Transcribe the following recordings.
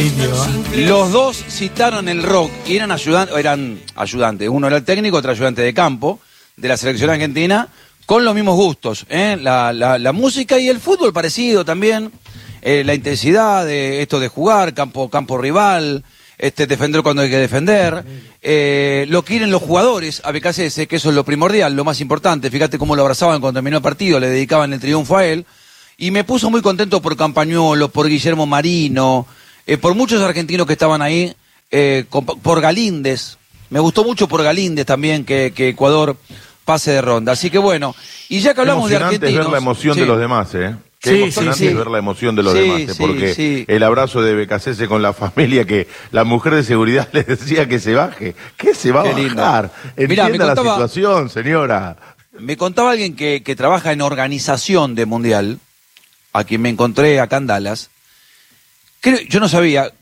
Los dos citaron el rock y eran ayudantes. Uno era el técnico, otro ayudante de campo de la selección argentina, con los mismos gustos. La música y el fútbol parecido también. La intensidad de esto de jugar, campo rival, defender cuando hay que defender. Lo que quieren los jugadores a BKSS, que eso es lo primordial, lo más importante. Fíjate cómo lo abrazaban cuando terminó el partido, le dedicaban el triunfo a él. Y me puso muy contento por Campañolo, por Guillermo Marino, por muchos argentinos que estaban ahí, por Galíndez. Me gustó mucho por Galíndez también que Ecuador pase de ronda. Así que bueno, y ya que hablamos de argentinos... Es ver la emoción de los demás, Qué emocionante es ver la emoción de los demás, porque el abrazo de BKSS con la familia, que la mujer de seguridad les decía que se baje. ¿Qué se va a bajar? Entienda la situación, señora. Me contaba alguien que trabaja en organización de Mundial, a quien me encontré acá en Dallas. Yo no sabía,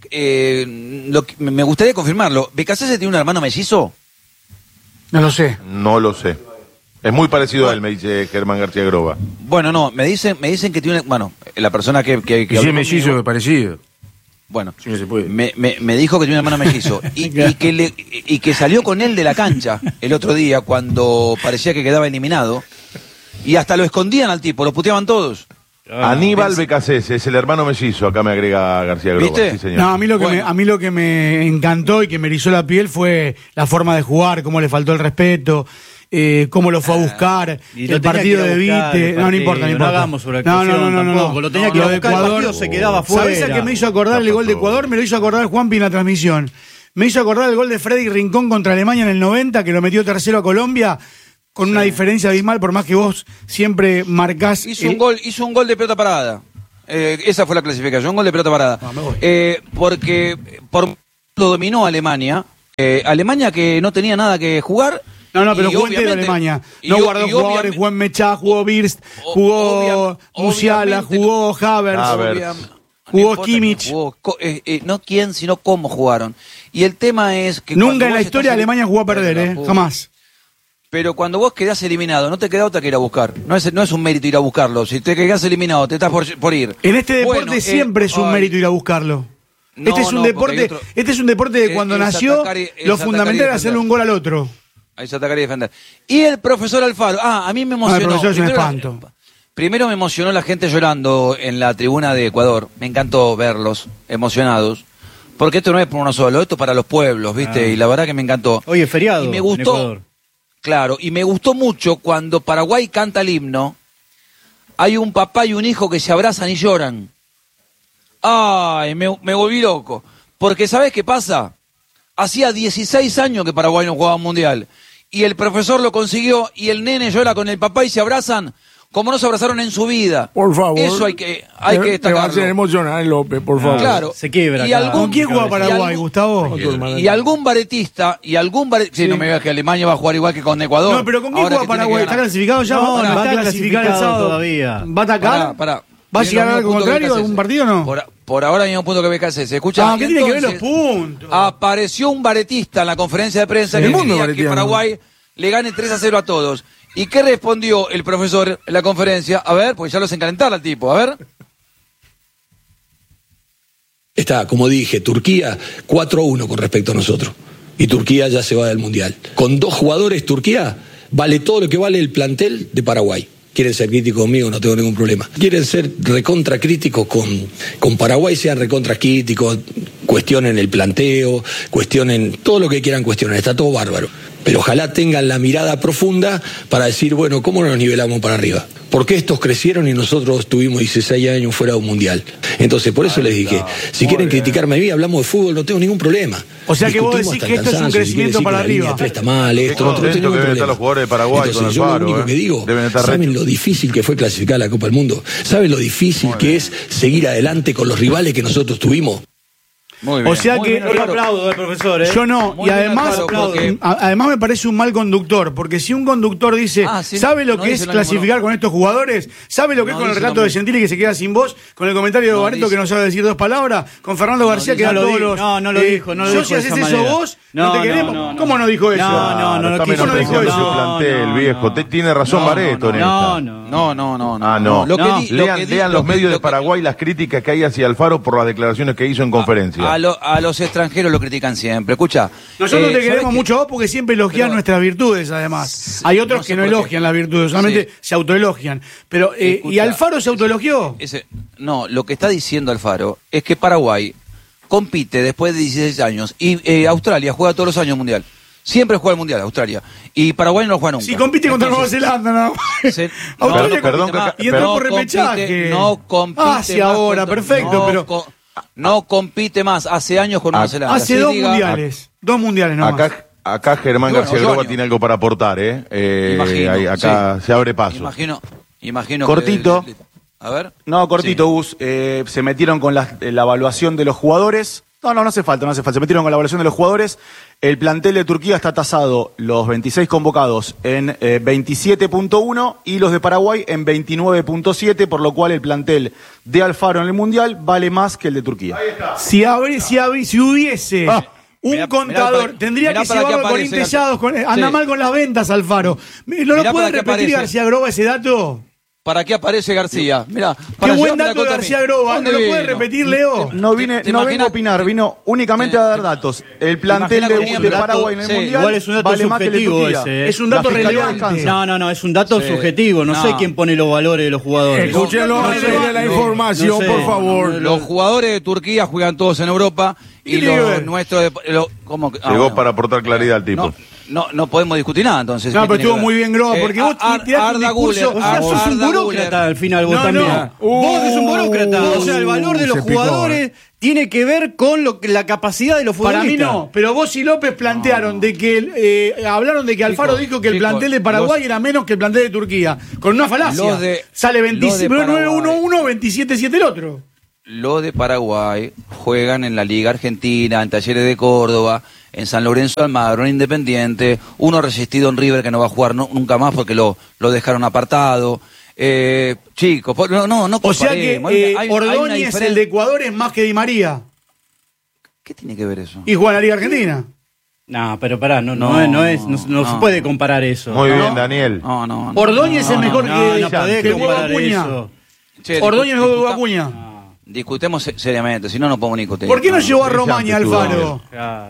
me gustaría confirmarlo. ¿BKSS tiene un hermano mellizo? No lo sé. No lo sé. Es muy parecido a él, me dice Germán García Groba. Bueno, no, me dicen que tiene... Bueno, la persona que si es mellizo es parecido. Bueno, sí, no se puede. Me dijo que tiene un hermano mellizo y que salió con él de la cancha el otro día cuando parecía que quedaba eliminado y hasta lo escondían al tipo, lo puteaban todos. Aníbal BKSS es el hermano mellizo, acá me agrega García Groba. ¿Viste? Sí, señor. No, a mí lo que me encantó y que me erizó la piel fue la forma de jugar, cómo le faltó el respeto, cómo lo fue a buscar, el partido de Vite. No importa. No hagamos sobreactuación tampoco. Lo tenía que ir a buscar, el partido se quedaba fuera. ¿Sabés a qué me hizo acordar el gol de Ecuador? Me lo hizo acordar Juanpi en la transmisión. Me hizo acordar el gol de Freddy Rincón contra Alemania en el 90, que lo metió tercero a Colombia, con una diferencia abismal, por más que vos siempre marcás... Hizo un gol de pelota parada. Esa fue la clasificación, un gol de pelota parada. Porque lo dominó Alemania. Alemania que no tenía nada que jugar. No, pero jugó entero Alemania. No guardó jugadores, jugó en Mechá, jugó Birst, jugó Musiala, jugó Havertz, jugó Kimmich. No quién, sino cómo jugaron. Y el tema es que... Nunca en la historia Alemania jugó a perder, jamás. Pero cuando vos quedás eliminado, no te queda otra que ir a buscar. No es un mérito ir a buscarlo. Si te quedás eliminado, te estás por ir. En este deporte siempre es un mérito ir a buscarlo. Este es un deporte de cuando nació, lo fundamental era hacerle un gol al otro. Ahí se atacar y defender. Y el profesor Alfaro. A mí me emocionó. El profesor es un espanto. Primero me emocionó la gente llorando en la tribuna de Ecuador. Me encantó verlos emocionados. Porque esto no es por uno solo, esto es para los pueblos, ¿viste? Y la verdad que me encantó. Oye, feriado. Y me gustó. Claro, y me gustó mucho cuando Paraguay canta el himno, hay un papá y un hijo que se abrazan y lloran. Ay, me volví loco. Porque ¿sabés qué pasa? Hacía 16 años que Paraguay no jugaba un mundial. Y el profesor lo consiguió y el nene llora con el papá y se abrazan como no se abrazaron en su vida. Por favor. Eso hay que destacarlo. Te va a hacer emocionar, López, por favor. Claro. Se quiebra. ¿Con quién juega Paraguay, Gustavo? Y algún baretista, sí, no me digas que Alemania va a jugar igual que con Ecuador. No, pero ¿con quién juega Paraguay? ¿Está clasificado ya? No, va a clasificar el sábado todavía. ¿Va a atacar? ¿Va a llegar a algo contrario, algún partido o no? Por ahora hay un punto que BKSS. ¿Se escucha? ¿Qué tiene que ver los puntos? Apareció un baretista en la conferencia de prensa que quería que Paraguay le gane 3-0 a todos. ¿Y qué respondió el profesor en la conferencia? A ver, pues ya los encalentara al tipo, a ver. Está, como dije, Turquía 4-1 con respecto a nosotros. Y Turquía ya se va del Mundial. Con 2 jugadores, Turquía vale todo lo que vale el plantel de Paraguay. Quieren ser críticos conmigo, no tengo ningún problema. Quieren ser recontra críticos con Paraguay, sean recontra críticos, cuestionen el planteo, cuestionen todo lo que quieran cuestionar, está todo bárbaro. Pero ojalá tengan la mirada profunda para decir, bueno, ¿cómo nos nivelamos para arriba? ¿Por qué estos crecieron y nosotros tuvimos 16 años fuera de un mundial? Entonces, por eso les dije, si quieren criticarme a mí, hablamos de fútbol, no tengo ningún problema. O sea que vos decís que esto es un crecimiento para arriba. Está mal, esto, no tengo ningún problema. Los jugadores de Paraguay. Entonces, yo lo único que digo, ¿saben lo difícil que fue clasificar a la Copa del Mundo? ¿Saben lo difícil que es seguir adelante con los rivales que nosotros tuvimos? Muy bien, o sea que yo aplaudo al profesor, Yo no, y además además me parece un mal conductor, porque si un conductor dice, ¿sabe lo que es clasificar con estos jugadores? ¿Sabe lo que es con el relato de Gentili que se queda sin voz? Con el comentario de Barreto que no sabe decir 2 palabras, con Fernando García que da todos los... No lo dijo, yo si haces eso vos, no te queremos. ¿Cómo no dijo eso? No lo quiso. ¿Cómo no dijo eso? El viejo, tiene razón Barreto en esta. No. Lean los medios de Paraguay las críticas que hay hacia Alfaro por las declaraciones que hizo en conferencia. A los extranjeros lo critican siempre. Escucha. Nosotros te queremos mucho a vos porque siempre elogias nuestras virtudes, además. Hay otros que no elogian las virtudes, solamente se autoelogian. Pero, escucha, ¿y Alfaro se autoelogió? No, lo que está diciendo Alfaro es que Paraguay compite después de 16 años y Australia juega todos los años mundial. Siempre juega el mundial Australia. Y Paraguay no lo juega nunca. Si compite contra Nueva Zelanda, ¿no? Perdón, y entró por repechaje. No compite más ahora, perfecto, pero... No compite más. Hace años con Nueva Zelanda. Hace dos mundiales nomás. Acá Germán García Groba tiene algo para aportar, Imagino, acá se abre paso. Imagino cortito. A ver. No, cortito, Gus. Se metieron con la evaluación de los jugadores. No hace falta. Se metieron con la evaluación de los jugadores. El plantel de Turquía está tasado, los 26 convocados, en 27.1 y los de Paraguay en 29.7, por lo cual el plantel de Alfaro en el Mundial vale más que el de Turquía. Ahí está. Si hubiese un contador, tendría que llevarlo con Intellados, anda mal con las ventas, Alfaro. ¿No lo puede repetir García Groba ese dato? ¿Para qué aparece García? Mirá, qué buen dato de García Groba. ¿No lo puede repetir, Leo? No vengo a opinar, vino únicamente a dar datos. El plantel de Paraguay en el Mundial igual es un dato vale más que el de subjetivo Turquía. Es un dato relevante. No, es un dato subjetivo. No sé quién pone los valores de los jugadores. Escúchenlo de la información, por favor. Los jugadores de Turquía juegan todos en Europa y los nuestros... Llegó para aportar claridad al tipo. No podemos discutir nada, entonces. No, pero estuvo muy bien Groba, porque vos tiraste un discurso... sos un burócrata al final, vos también. Vos sos un burócrata. O sea, el valor de los jugadores tiene que ver con la capacidad de los futbolistas. Para mí no, pero vos y López plantearon de que... hablaron de que Alfaro dijo que el plantel de Paraguay era menos que el plantel de Turquía. Con una falacia. Sale 29-1-1, 27-7 el otro. Los de Paraguay juegan en la Liga Argentina, en Talleres de Córdoba, en San Lorenzo de Almagro, en Independiente, uno resistido en River que no va a jugar nunca más porque lo dejaron apartado. Chicos, no o sea que Ordóñez, el de Ecuador, es más que Di María. ¿Qué tiene que ver eso? ¿Y juega en la Liga Argentina? No, pero pará, no se puede comparar eso. Muy bien, Daniel. No. Ordóñez es mejor que Hugo Acuña. Ordóñez es mejor que Hugo Acuña. Discutemos seriamente, si no podemos ni discutir. ¿Por qué no llevó a Romaña Alfaro?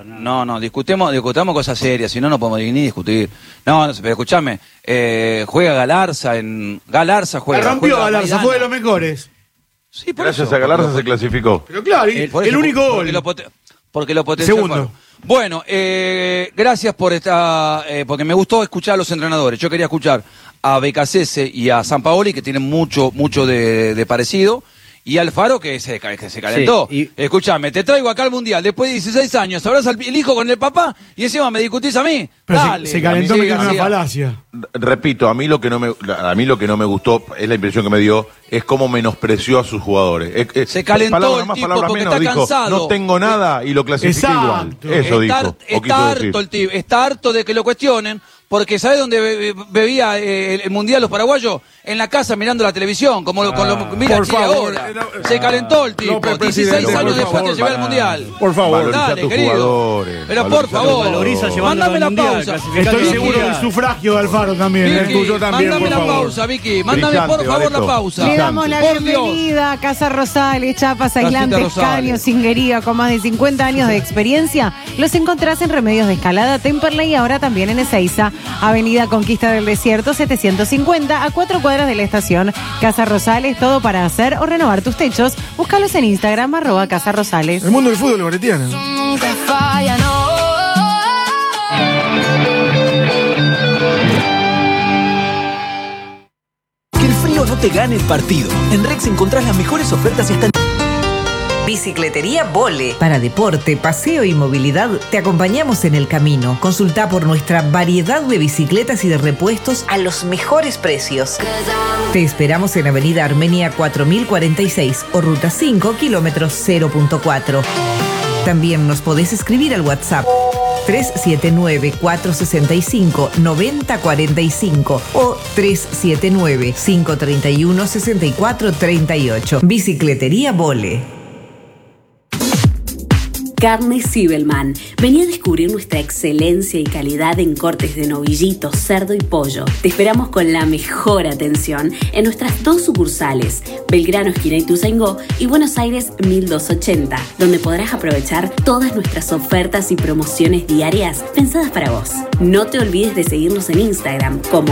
Discutamos cosas serias, si no podemos ni discutir. Pero escuchame, juega Galarza Galarza juega. La rompió Galarza, fue de los mejores. Sí, gracias a Galarza se clasificó. Pero claro, el único gol. Porque lo potenció. Segundo. Bueno, gracias por porque me gustó escuchar a los entrenadores. Yo quería escuchar a Becasese y a Sampaoli, que tienen mucho de parecido. Y Alfaro que se calentó. Sí, escuchame, te traigo acá al Mundial después de 16 años, sabrás el hijo con el papá y encima me discutís a mí. Pero dale. Se calentó, me quedó una falacia. Repito, a mí lo que no me gustó, es la impresión que me dio, es cómo menospreció a sus jugadores. Se calentó el tipo porque está cansado. No tengo nada y lo clasificó igual. Eso dijo. Está harto de que lo cuestionen. Porque ¿sabés dónde bebía el Mundial los paraguayos? En la casa mirando la televisión, como mira Chile ahora. Se calentó el tipo. 16 años después de llevar el Mundial. Por favor. Dale, querido. Pero por favor, mándame la pausa. Estoy seguro del sufragio de Alfaro también. El tuyo también, mándame la pausa, Vicky. Mándame por favor la pausa. Le damos la bienvenida a Casa Rosales, chapas aislantes, caños, cinguería, con más de 50 años de experiencia. Los encontrás en Remedios de Escalada, Temperley y ahora también en Ezeiza. Avenida Conquista del Desierto 750, a 4 cuadras de la estación. Casa Rosales, todo para hacer o renovar tus techos. Búscalos en Instagram, @Casa Rosales. El mundo del fútbol goretiano. Nunca falla, no. Que el frío no te gane el partido. En Rex encontrás las mejores ofertas y hasta... Bicicletería Vole. Para deporte, paseo y movilidad, te acompañamos en el camino. Consulta por nuestra variedad de bicicletas y de repuestos a los mejores precios. Te esperamos en Avenida Armenia 4046 o Ruta 5, kilómetros 0.4. También nos podés escribir al WhatsApp 379-465-9045 o 379-531-6438. Bicicletería Vole. Carne Zibelman. Vení a descubrir nuestra excelencia y calidad en cortes de novillito, cerdo y pollo. Te esperamos con la mejor atención en nuestras 2 sucursales, Belgrano, esquina Ituzaingó, y Buenos Aires 1280, donde podrás aprovechar todas nuestras ofertas y promociones diarias pensadas para vos. No te olvides de seguirnos en Instagram como